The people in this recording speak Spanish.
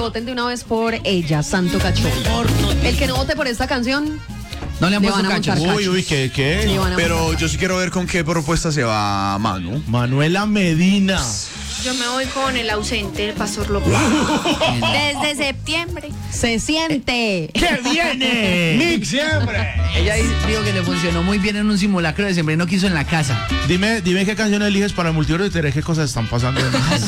voten de una vez por ella, Santo Cachón. El que no vote por esta canción, No le han le puesto van a cachos. montar Uy, ¿qué? le van a Pero montar. yo sí quiero ver con qué propuesta se va Manu. Manuela Medina. Yo me voy con el ausente, el Pastor López. Desde septiembre. Se siente. ¡Que viene! ¡Mix siempre! Ella dijo que le funcionó muy bien en un simulacro de diciembre y no quiso en la casa. Dime qué canción eliges para el multiverso y te diré qué cosas están pasando.